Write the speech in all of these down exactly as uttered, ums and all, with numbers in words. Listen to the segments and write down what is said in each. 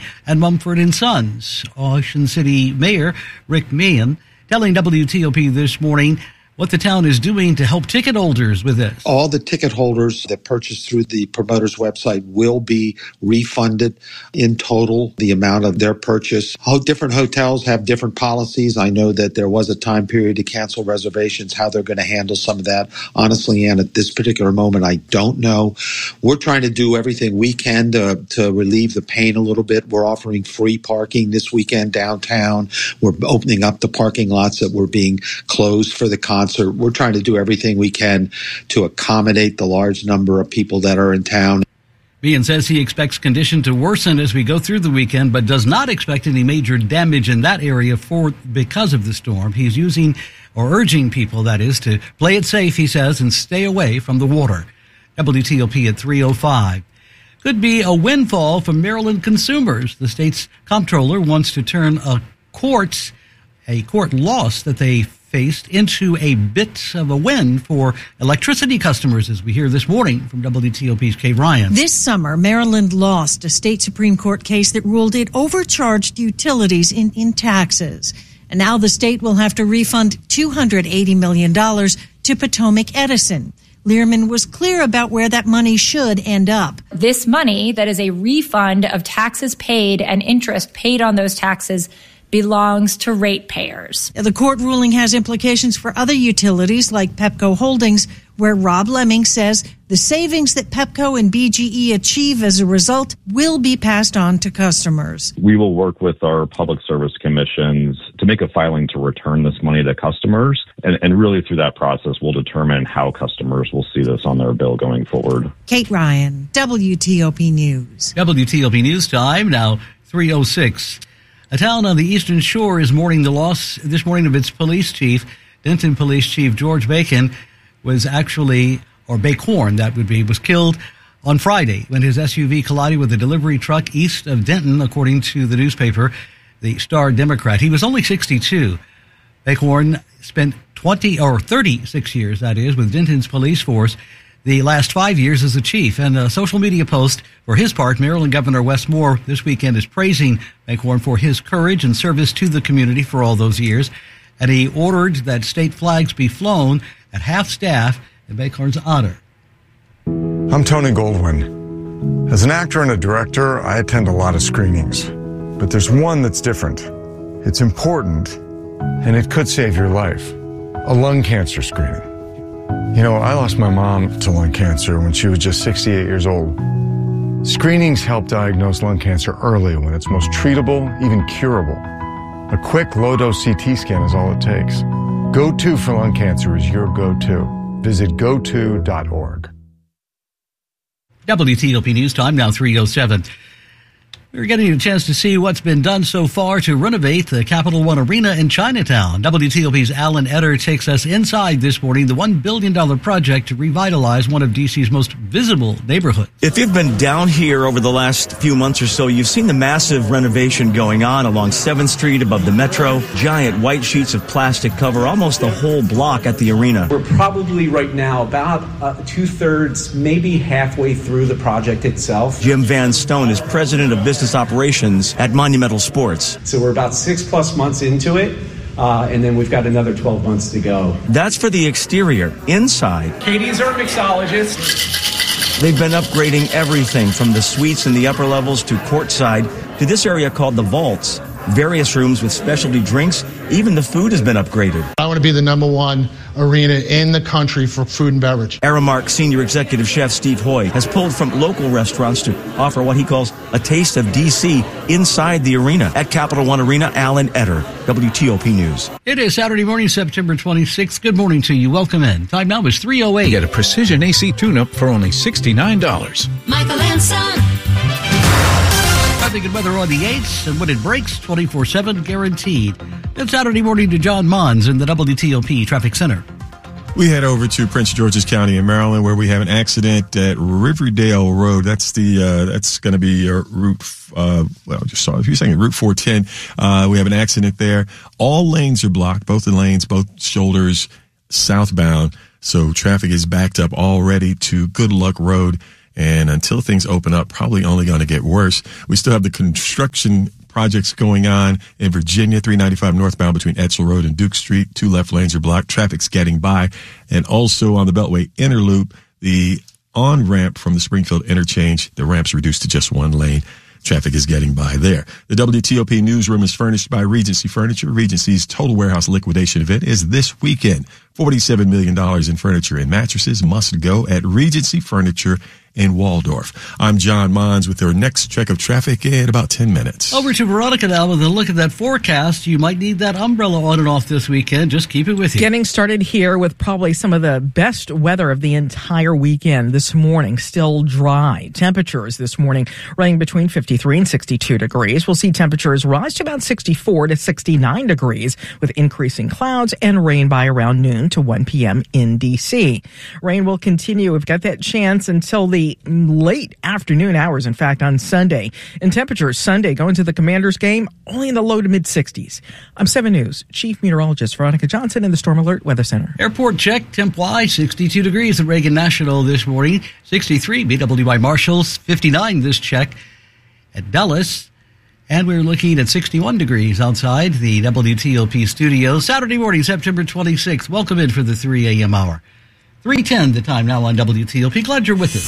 and Mumford and Sons. Ocean City Mayor Rick Meehan telling W T O P this morning what the town is doing to help ticket holders with this. All the ticket holders that purchase through the promoter's website will be refunded in total, the amount of their purchase. Different hotels have different policies. I know that there was a time period to cancel reservations, how they're going to handle some of that. Honestly, Ann, at this particular moment, I don't know. We're trying to do everything we can to, to relieve the pain a little bit. We're offering free parking this weekend downtown. We're opening up the parking lots that were being closed for the concert. We're trying to do everything we can to accommodate the large number of people that are in town. Meehan says he expects condition to worsen as we go through the weekend, but does not expect any major damage in that area for because of the storm. He's using or urging people, that is, to play it safe, he says, and stay away from the water. W T O P at three oh five. Could be a windfall for Maryland consumers. The state's comptroller wants to turn a court, a court loss that they faced into a bit of a win for electricity customers, as we hear this morning from W T O P's Kay Ryan. This summer, Maryland lost a state Supreme Court case that ruled it overcharged utilities in, in taxes. And now the state will have to refund two hundred eighty million dollars to Potomac Edison. Learman was clear about where that money should end up. This money, that is a refund of taxes paid and interest paid on those taxes, belongs to ratepayers. The court ruling has implications for other utilities like Pepco Holdings, where Rob Lemming says the savings that Pepco and B G E achieve as a result will be passed on to customers. We will work with our public service commissions to make a filing to return this money to customers. And, and really through that process, we'll determine how customers will see this on their bill going forward. Kate Ryan, W T O P News. W T O P News time, now three oh six. A town on the Eastern Shore is mourning the loss this morning of its police chief. Denton Police Chief George Bacon was actually, or Bacon, that would be, was killed on Friday when his S U V collided with a delivery truck east of Denton, according to the newspaper, the Star Democrat. He was only sixty-two. Bacon spent twenty or thirty-six years, that is, with Denton's police force. The last five years as a chief. And a social media post for his part, Maryland Governor Wes Moore this weekend is praising Bacon for his courage and service to the community for all those years. And he ordered that state flags be flown at half staff in Bacon's honor. I'm Tony Goldwyn. As an actor and a director, I attend a lot of screenings. But there's one that's different. It's important, and it could save your life. A lung cancer screening. You know, I lost my mom to lung cancer when she was just sixty-eight years old. Screenings help diagnose lung cancer early when it's most treatable, even curable. A quick low-dose C T scan is all it takes. Go To for lung cancer is your go-to. Visit go to dot org. W T O P News time, now three oh seven. We're getting a chance to see what's been done so far to renovate the Capital One Arena in Chinatown. W T O P's Alan Etter takes us inside this morning, the one billion dollars project to revitalize one of D C's most visible neighborhoods. If you've been down here over the last few months or so, you've seen the massive renovation going on along seventh street above the Metro. Giant white sheets of plastic cover almost the whole block at the arena. We're probably right now about uh, two-thirds, maybe halfway through the project itself. Jim Van Stone is president of business operations at Monumental Sports. So we're about six plus months into it, uh, and then we've got another twelve months to go. That's for the exterior. Inside, Katie's our mixologist. They've been upgrading everything from the suites in the upper levels to courtside to this area called the Vaults. Various rooms with specialty drinks. Even the food has been upgraded. I want to be the number one arena in the country for food and beverage. Aramark Senior Executive Chef Steve Hoy has pulled from local restaurants to offer what he calls a taste of D C inside the arena. At Capital One Arena, Alan Etter, W T O P News. It is Saturday morning, September twenty-sixth. Good morning to you. Welcome in. Time now is three oh eight. Get a Precision A C tune-up for only sixty-nine dollars. Michael and Son. Traffic and weather on the eights, and when it breaks, twenty-four seven guaranteed. Good Saturday morning to John Mons in the W T O P Traffic Center. We head over to Prince George's County in Maryland, where we have an accident at Riverdale Road. That's the uh, that's going to be uh, Route. Uh, well, just saw if you're saying Route four ten. Uh, we have an accident there. All lanes are blocked, both the lanes, both shoulders, southbound. So traffic is backed up already to Good Luck Road. And until things open up, probably only going to get worse. We still have the construction projects going on in Virginia, three ninety-five northbound between Etzel Road and Duke Street. Two left lanes are blocked. Traffic's getting by. And also on the Beltway Inner Loop, the on-ramp from the Springfield interchange, the ramp's reduced to just one lane. Traffic is getting by there. The W T O P newsroom is furnished by Regency Furniture. Regency's total warehouse liquidation event is this weekend. forty-seven million dollars in furniture and mattresses must go at Regency Furniture in Waldorf. I'm John Mons with our next check of traffic in about ten minutes. Over to Veronica now with a look at that forecast. You might need that umbrella on and off this weekend. Just keep it with you. Getting started here with probably some of the best weather of the entire weekend this morning. Still dry. Temperatures this morning running between fifty-three and sixty-two degrees. We'll see temperatures rise to about sixty-four to sixty-nine degrees with increasing clouds and rain by around noon to one p.m. in D C. Rain will continue. We've got that chance until the late afternoon hours, in fact, on Sunday. And temperatures Sunday going to the Commanders game only in the low to mid sixties. I'm seven News Chief Meteorologist Veronica Johnson in the Storm Alert Weather Center. Airport check, temp-wise, sixty-two degrees at Reagan National this morning, sixty-three B W I Marshalls, fifty-nine this check at Dulles. And we're looking at sixty-one degrees outside the W T O P studio. Saturday morning, September twenty-sixth. Welcome in for the three a.m. hour. three ten the time now on W T O P. Glad you're with us.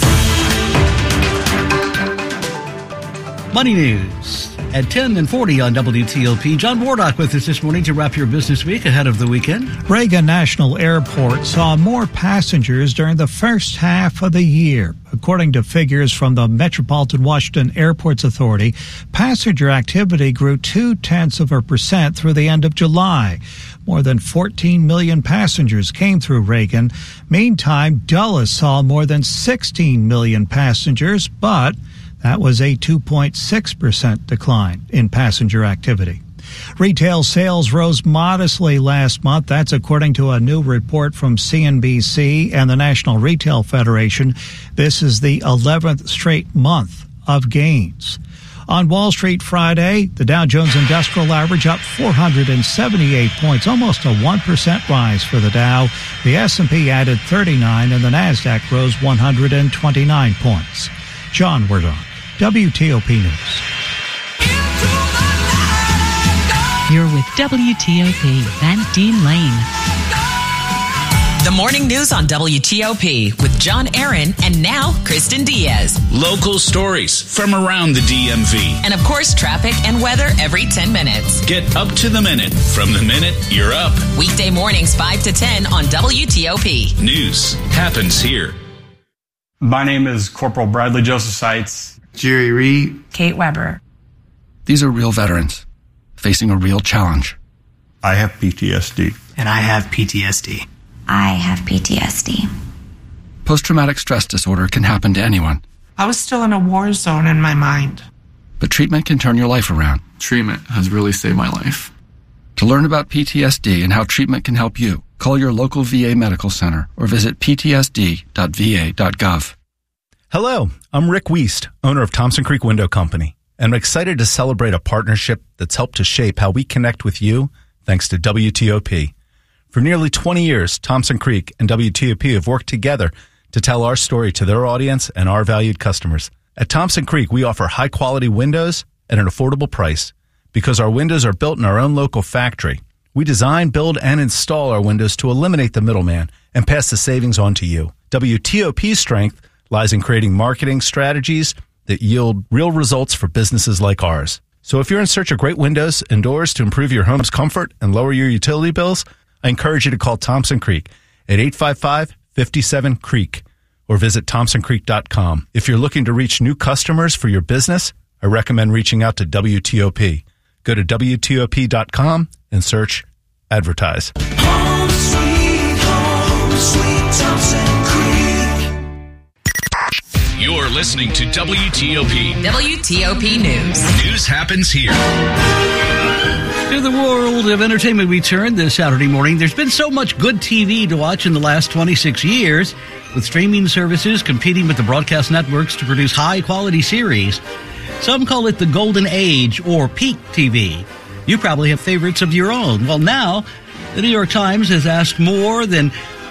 Money News at ten and forty on W T O P. John Wardock with us this morning to wrap your business week ahead of the weekend. Reagan National Airport saw more passengers during the first half of the year. According to figures from the Metropolitan Washington Airports Authority, passenger activity grew two-tenths of a percent through the end of July. More than fourteen million passengers came through Reagan. Meantime, Dulles saw more than sixteen million passengers, but that was a two point six percent decline in passenger activity. Retail sales rose modestly last month. That's according to a new report from C N B C and the National Retail Federation. This is the eleventh straight month of gains. On Wall Street Friday, the Dow Jones Industrial Average up four hundred seventy-eight points, almost a one percent rise for the Dow. The S and P added thirty-nine, and the Nasdaq rose one hundred twenty-nine points. John Wardock, W T O P News. You're with W T O P, Van Dean Lane. The morning news on W T O P with John Aaron and now Kristen Diaz. Local stories from around the D M V. And of course, traffic and weather every ten minutes. Get up to the minute from the minute you're up. Weekday mornings five to ten on W T O P. News happens here. My name is Corporal Bradley Joseph Seitz. Jerry Reed. Kate Weber. These are real veterans facing a real challenge. I have P T S D. And I have P T S D. I have P T S D. Post-traumatic stress disorder can happen to anyone. I was still in a war zone in my mind. But treatment can turn your life around. Treatment has really saved my life. To learn about P T S D and how treatment can help you, call your local V A medical center or visit p t s d dot v a dot gov. Hello, I'm Rick Wiest, owner of Thompson Creek Window Company, and I'm excited to celebrate a partnership that's helped to shape how we connect with you thanks to W T O P. For nearly twenty years, Thompson Creek and W T O P have worked together to tell our story to their audience and our valued customers. At Thompson Creek, we offer high-quality windows at an affordable price. Because our windows are built in our own local factory, we design, build, and install our windows to eliminate the middleman and pass the savings on to you. W T O P's strength lies in creating marketing strategies that yield real results for businesses like ours. So if you're in search of great windows and doors to improve your home's comfort and lower your utility bills, I encourage you to call Thompson Creek at eight five five, five seven, creek or visit thompson creek dot com. If you're looking to reach new customers for your business, I recommend reaching out to W T O P. Go to W T O P dot com and search advertise. Home sweet home, sweet Thompson Creek. You're listening to W T O P. W T O P News. News happens here. To the world of entertainment we turn this Saturday morning. There's been so much good T V to watch in the last twenty-six years, with streaming services competing with the broadcast networks to produce high-quality series. Some call it the golden age or peak T V. You probably have favorites of your own. Well, now, the New York Times has asked more than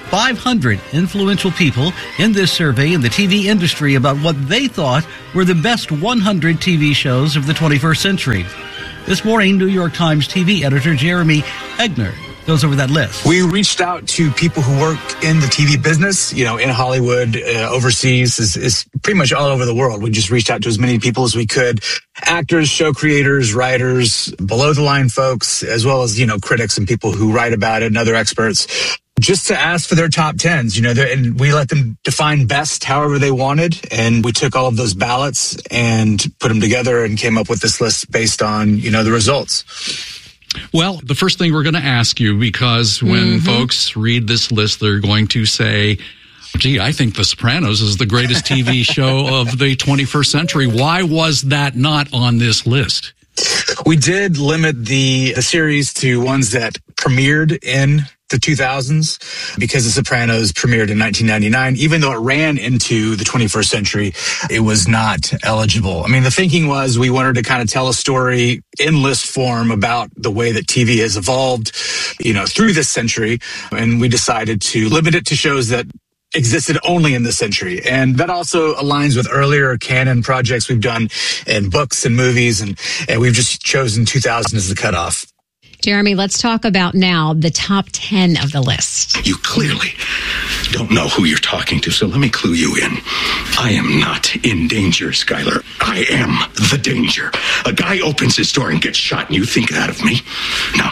five hundred influential people in this survey in the T V industry about what they thought were the best one hundred T V shows of the twenty-first century. This morning, New York Times T V editor Jeremy Egner goes over that list. We reached out to people who work in the T V business, you know, in Hollywood, uh, overseas, is, is pretty much all over the world. We just reached out to as many people as we could. Actors, show creators, writers, below the line folks, as well as, you know, critics and people who write about it and other experts, just to ask for their top tens, you know, and we let them define best however they wanted. And we took all of those ballots and put them together and came up with this list based on, you know, the results. Well, the first thing we're going to ask you, because when mm-hmm. folks read this list, they're going to say, gee, I think The Sopranos is the greatest T V show of the twenty-first century. Why was that not on this list? We did limit the, the series to ones that premiered in the two thousands because The Sopranos premiered in nineteen ninety-nine. Even though it ran into the twenty-first century, it was not eligible. I mean, the thinking was we wanted to kind of tell a story in list form about the way that T V has evolved, you know, through this century. And we decided to limit it to shows that existed only in this century. And that also aligns with earlier canon projects we've done in books and movies. And, and we've just chosen two thousand as the cutoff. Jeremy, let's talk about now the top ten of the list. You clearly don't know who you're talking to, so let me clue you in. I am not in danger, Skylar. I am the danger. A guy opens his door and gets shot, and you think that of me? No.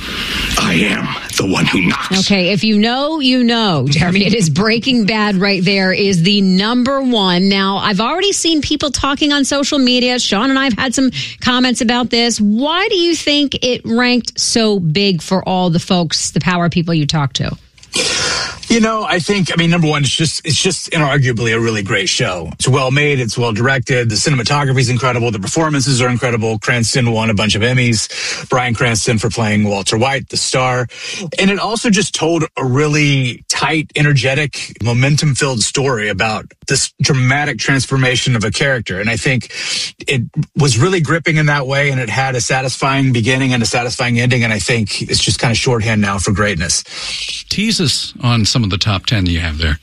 I am the one who knocks. Okay, if you know, you know, Jeremy. It is Breaking Bad right there is the number one. Now, I've already seen people talking on social media. Sean and I have had some comments about this. Why do you think it ranked so big for all the folks, the power people you talk to? You know, I think, I mean, number one, it's just, it's just inarguably a really great show. It's well made. It's well directed. The cinematography is incredible. The performances are incredible. Cranston won a bunch of Emmys. Bryan Cranston for playing Walter White, the star. And it also just told a really tight, energetic, momentum-filled story about this dramatic transformation of a character. And I think it was really gripping in that way, and it had a satisfying beginning and a satisfying ending. And I think it's just kind of shorthand now for greatness. Tease us on some of the top ten you have there.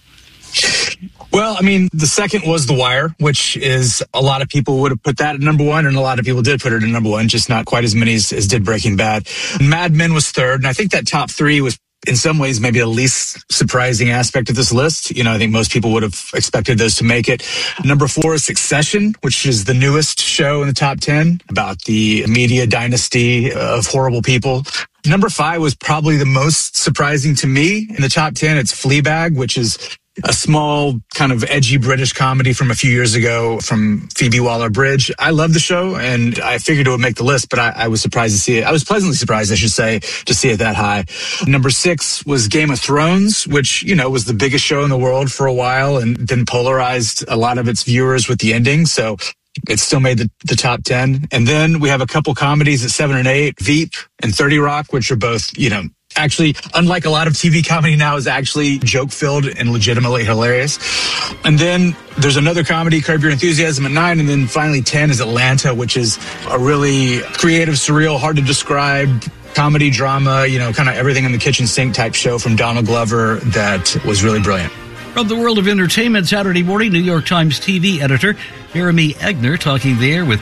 Well, I mean, the second was The Wire, which is a lot of people would have put that at number one, and a lot of people did put it at number one, just not quite as many as, as did Breaking Bad. Mad Men was third, and I think that top three was in some ways maybe the least surprising aspect of this list. You know, I think most people would have expected those to make it. Number four is Succession, which is the newest show in the top ten about the media dynasty of horrible people. Number five was probably the most surprising to me in the top ten. It's Fleabag, which is a small kind of edgy British comedy from a few years ago from Phoebe Waller-Bridge. I love the show, and I figured it would make the list, but I, I was surprised to see it. I was pleasantly surprised, I should say, to see it that high. Number six was Game of Thrones, which, you know, was the biggest show in the world for a while and then polarized a lot of its viewers with the ending. So it still made the, the top ten. And then we have a couple comedies at seven and eight, Veep and thirty Rock, which are both, you know, actually, unlike a lot of T V comedy now, is actually joke-filled and legitimately hilarious. And then there's another comedy, Curb Your Enthusiasm, at nine. And then finally ten is Atlanta, which is a really creative, surreal, hard to describe comedy, drama, you know, kind of everything in the kitchen sink type show from Donald Glover that was really brilliant. From the world of entertainment, Saturday morning, New York Times T V editor Jeremy Egner talking there with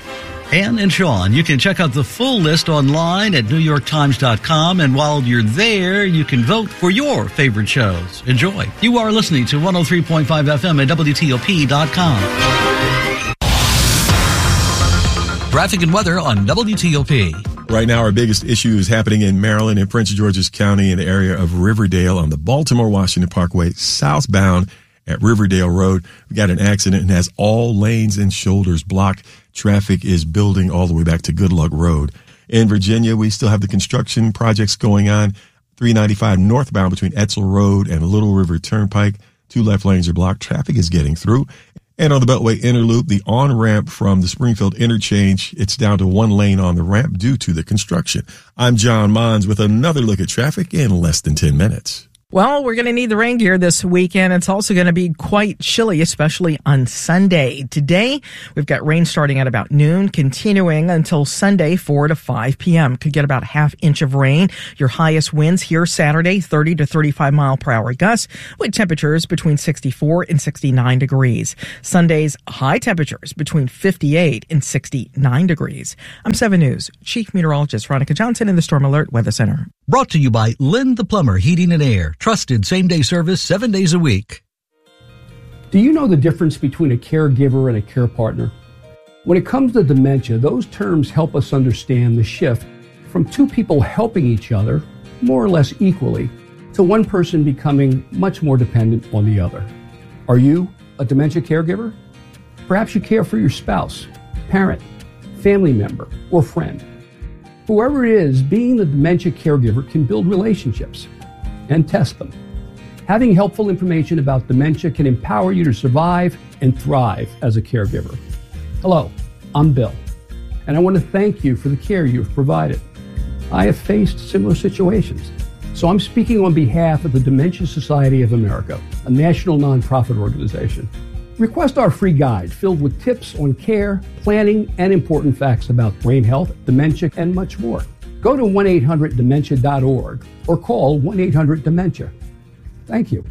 Ann and Sean. You can check out the full list online at new york times dot com. And while you're there, you can vote for your favorite shows. Enjoy. You are listening to one oh three point five F M at W T O P dot com. Traffic and weather on W T O P. Right now, our biggest issue is happening in Maryland and Prince George's County in the area of Riverdale on the Baltimore-Washington Parkway, southbound at Riverdale Road. We got an accident and has all lanes and shoulders blocked. Traffic is building all the way back to Good Luck Road. In Virginia, we still have the construction projects going on. three ninety-five northbound between Etzel Road and Little River Turnpike. Two left lanes are blocked. Traffic is getting through. And on the Beltway Interloop, the on-ramp from the Springfield Interchange, it's down to one lane on the ramp due to the construction. I'm John Mons with another look at traffic in less than ten minutes. Well, we're going to need the rain gear this weekend. It's also going to be quite chilly, especially on Sunday. Today, we've got rain starting at about noon, continuing until Sunday, four to five p.m. Could get about a half inch of rain. Your highest winds here Saturday, thirty to thirty-five mile per hour gusts, with temperatures between sixty-four and sixty-nine degrees. Sunday's high temperatures between fifty-eight and sixty-nine degrees. I'm seven News Chief Meteorologist Veronica Johnson in the Storm Alert Weather Center. Brought to you by Lynn the Plumber Heating and Air. Trusted same-day service seven days a week. Do you know the difference between a caregiver and a care partner? When it comes to dementia, those terms help us understand the shift from two people helping each other, more or less equally, to one person becoming much more dependent on the other. Are you a dementia caregiver? Perhaps you care for your spouse, parent, family member, or friend. Whoever it is, being the dementia caregiver can build relationships and test them. Having helpful information about dementia can empower you to survive and thrive as a caregiver. Hello, I'm Bill, and I want to thank you for the care you've provided. I have faced similar situations, so I'm speaking on behalf of the Dementia Society of America, a national nonprofit organization. Request our free guide filled with tips on care, planning, and important facts about brain health, dementia, and much more. Go to one eight hundred dementia dot org or call one eight hundred dementia. Thank you.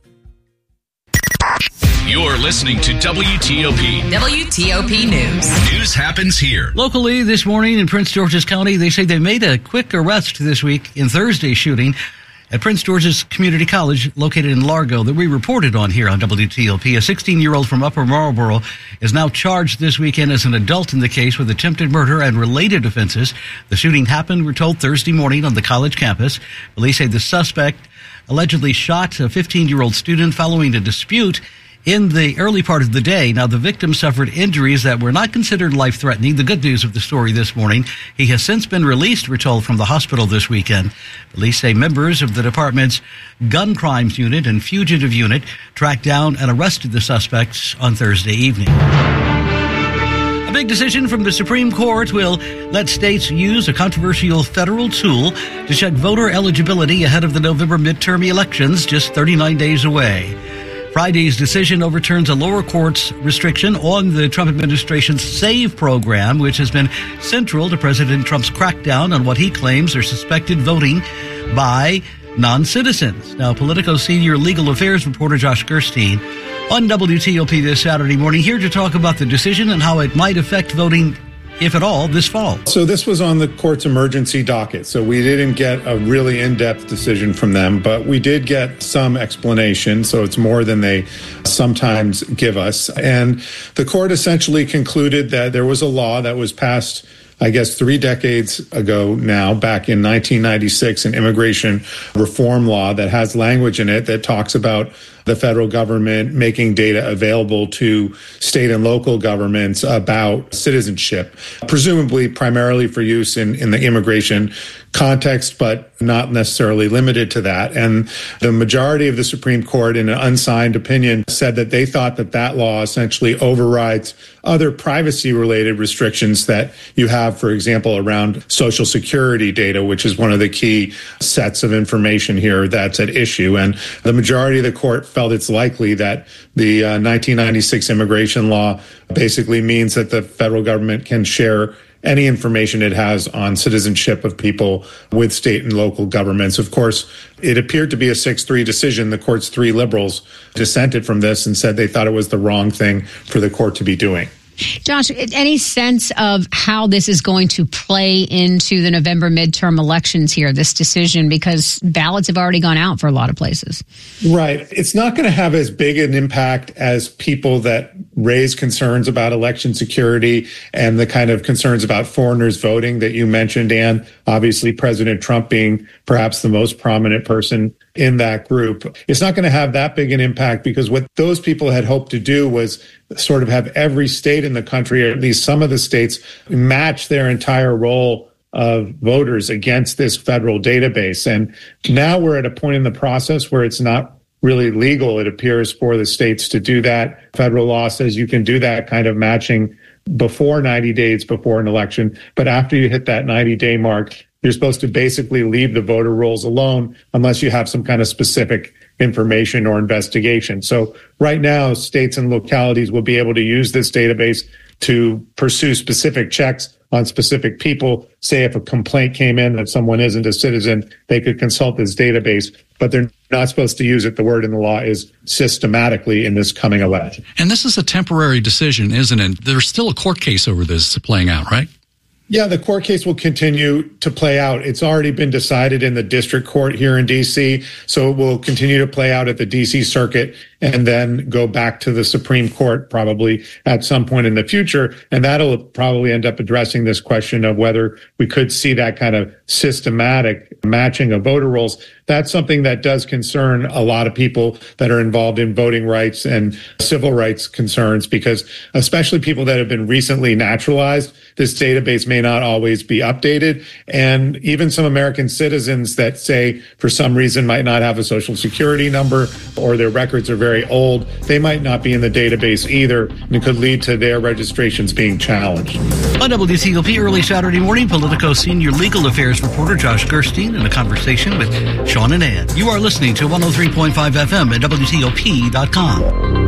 You're listening to W T O P. W T O P News. News happens here. Locally this morning in Prince George's County, they say they made a quick arrest this week in Thursday's shooting at Prince George's Community College, located in Largo, that we reported on here on W T O P. A sixteen-year-old from Upper Marlboro is now charged this weekend as an adult in the case with attempted murder and related offenses. The shooting happened, we're told, Thursday morning on the college campus. Police say the suspect allegedly shot a fifteen-year-old student following a dispute in the early part of the day. Now, the victim suffered injuries that were not considered life-threatening. The good news of the story this morning, he has since been released, we're told, from the hospital this weekend. Police say members of the department's gun crimes unit and fugitive unit tracked down and arrested the suspects on Thursday evening. A big decision from the Supreme Court will let states use a controversial federal tool to check voter eligibility ahead of the November midterm elections, just thirty-nine days away. Friday's decision overturns a lower court's restriction on the Trump administration's SAVE program, which has been central to President Trump's crackdown on what he claims are suspected voting by non-citizens. Now, Politico senior legal affairs reporter Josh Gerstein on W T O P this Saturday morning, here to talk about the decision and how it might affect voting, if at all, this fall. So this was on the court's emergency docket. So we didn't get a really in-depth decision from them, but we did get some explanation. So it's more than they sometimes give us. And the court essentially concluded that there was a law that was passed, I guess, three decades ago now, back in nineteen ninety-six, an immigration reform law that has language in it that talks about the federal government making data available to state and local governments about citizenship, presumably primarily for use in, in the immigration context, but not necessarily limited to that. And the majority of the Supreme Court, in an unsigned opinion, said that they thought that that law essentially overrides other privacy-related restrictions that you have, for example, around Social Security data, which is one of the key sets of information here that's at issue. And the majority of the court felt it's likely that the uh, nineteen ninety-six immigration law basically means that the federal government can share any information it has on citizenship of people with state and local governments. Of course, it appeared to be a six three decision. The court's three liberals dissented from this and said they thought it was the wrong thing for the court to be doing. Josh, any sense of how this is going to play into the November midterm elections here, this decision, because ballots have already gone out for a lot of places? Right. It's not going to have as big an impact as people that raise concerns about election security and the kind of concerns about foreigners voting that you mentioned, Ann. Obviously, President Trump being perhaps the most prominent person in that group. It's not going to have that big an impact because what those people had hoped to do was sort of have every state in the country, or at least some of the states, match their entire roll of voters against this federal database. And now we're at a point in the process where it's not really legal, it appears, for the states to do that. Federal law says you can do that kind of matching before ninety days before an election. But after you hit that ninety day mark, you're supposed to basically leave the voter rolls alone unless you have some kind of specific information or investigation. So right now, states and localities will be able to use this database to pursue specific checks on specific people. Say if a complaint came in that someone isn't a citizen, they could consult this database, but they're not supposed to use it. The word in the law is systematically in this coming election. And this is a temporary decision, isn't it? There's still a court case over this playing out, right? Yeah, the court case will continue to play out. It's already been decided in the district court here in D C, so it will continue to play out at the D C circuit and then go back to the Supreme Court probably at some point in the future. And that'll probably end up addressing this question of whether we could see that kind of systematic matching of voter rolls. That's something that does concern a lot of people that are involved in voting rights and civil rights concerns, because especially people that have been recently naturalized, this database may not always be updated. And even some American citizens that say for some reason might not have a social security number or their records are very old, they might not be in the database either, and it could lead to their registrations being challenged. On W T O P early Saturday morning, Politico senior legal affairs reporter Josh Gerstein in a conversation with Sean and Ann. You are listening to one oh three point five F M at W T O P dot com.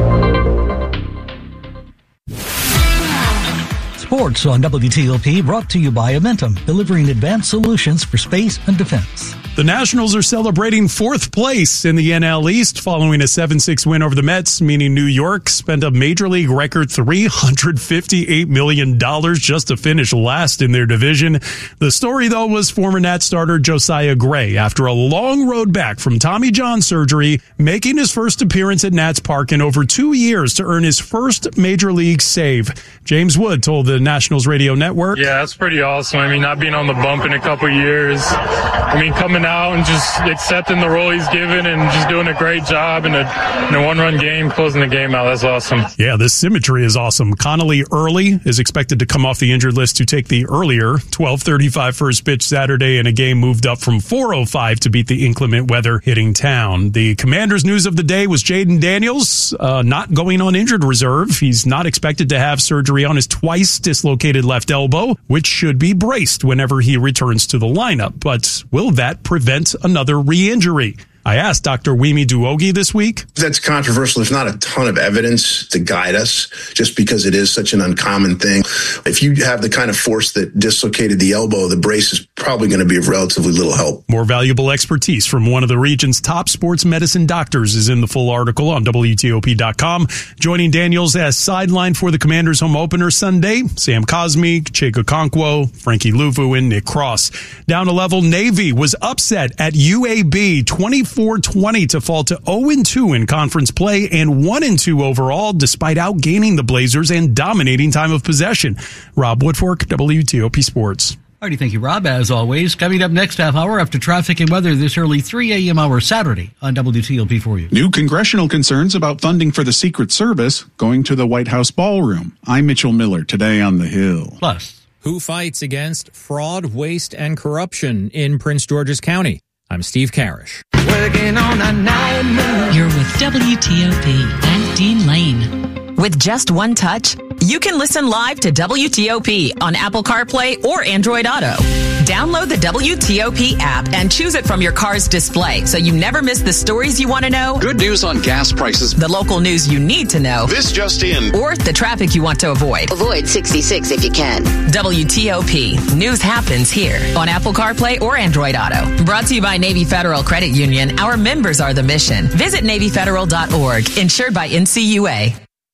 Sports on W T O P brought to you by Amentum, delivering advanced solutions for space and defense. The Nationals are celebrating fourth place in the N L East following a seven six win over the Mets, meaning New York spent a Major League record three hundred fifty-eight million dollars just to finish last in their division. The story, though, was former Nats starter Josiah Gray, after a long road back from Tommy John surgery, making his first appearance at Nats Park in over two years to earn his first Major League save. James Wood told the Nationals radio network. Yeah, that's pretty awesome. I mean, not being on the bump in a couple years. I mean, coming out and just accepting the role he's given and just doing a great job in a, in a one-run game, closing the game out. That's awesome. Yeah, this symmetry is awesome. Connolly Early is expected to come off the injured list to take the earlier twelve thirty-five first pitch Saturday in a game moved up from four oh five to beat the inclement weather hitting town. The Commanders' news of the day was Jaden Daniels uh, not going on injured reserve. He's not expected to have surgery on his twice dislocated left elbow, which should be braced whenever he returns to the lineup. But will that prevent another re-injury? I asked Doctor Wimi Duogi this week. That's controversial. There's not a ton of evidence to guide us, just because it is such an uncommon thing. If you have the kind of force that dislocated the elbow, the brace is probably going to be of relatively little help. More valuable expertise from one of the region's top sports medicine doctors is in the full article on W T O P dot com. Joining Daniels as sideline for the Commanders' home opener Sunday, Sam Cosmi, Chika Okonkwo, Frankie Luvu, and Nick Cross. Down a level, Navy was upset at U A B twenty-four twenty to fall to oh and two in conference play and one and two overall, despite outgaining the Blazers and dominating time of possession. Rob Woodfork, W T O P Sports. All right, thank you, Rob, as always. Coming up next half hour after traffic and weather this early three a.m. hour Saturday on W T O P for you. New congressional concerns about funding for the Secret Service going to the White House ballroom. I'm Mitchell Miller, today on The Hill. Plus, who fights against fraud, waste, and corruption in Prince George's County? I'm Steve Karish. Working on a nine. You're with W T O P and Dean Lane. With just one touch, you can listen live to W T O P on Apple CarPlay or Android Auto. Download the W T O P app and choose it from your car's display so you never miss the stories you want to know. Good news on gas prices. The local news you need to know. This just in. Or the traffic you want to avoid. Avoid sixty-six if you can. W T O P. News happens here on Apple CarPlay or Android Auto. Brought to you by Navy Federal Credit Union. Our members are the mission. Visit Navy Federal dot org. Insured by N C U A.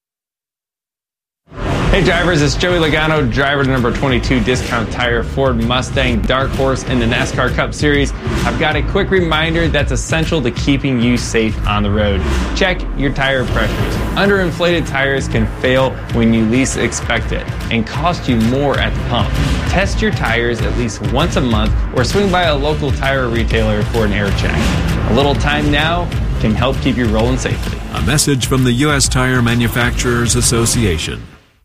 Hey drivers, it's Joey Logano, driver number twenty-two Discount Tire Ford Mustang Dark Horse in the NASCAR Cup Series. I've got a quick reminder that's essential to keeping you safe on the road. Check your tire pressures. Underinflated tires can fail when you least expect it and cost you more at the pump. Test your tires at least once a month or swing by a local tire retailer for an air check. A little time now can help keep you rolling safely. A message from the U S Tire Manufacturers Association.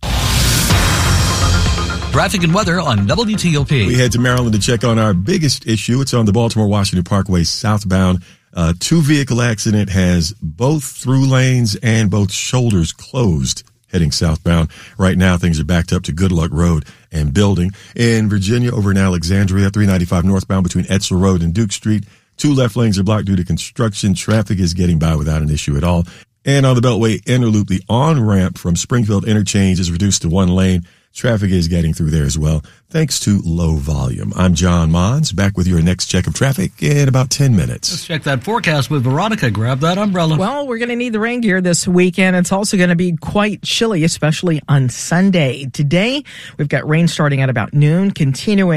Traffic and weather on W T O P. We head to Maryland to check on our biggest issue. It's on the Baltimore-Washington Parkway southbound. Uh, two-vehicle accident has both through lanes and both shoulders closed heading southbound. Right now, things are backed up to Good Luck Road and building. In Virginia, over in Alexandria, three ninety-five northbound between Etzel Road and Duke Street. Two left lanes are blocked due to construction. Traffic is getting by without an issue at all. And on the Beltway Inner Loop, the on-ramp from Springfield Interchange is reduced to one lane. Traffic is getting through there as well, thanks to low volume. I'm John Mons, back with your next check of traffic in about ten minutes. Let's check that forecast with Veronica. Grab that umbrella. Well, we're going to need the rain gear this weekend. It's also going to be quite chilly, especially on Sunday. Today, we've got rain starting at about noon, continuing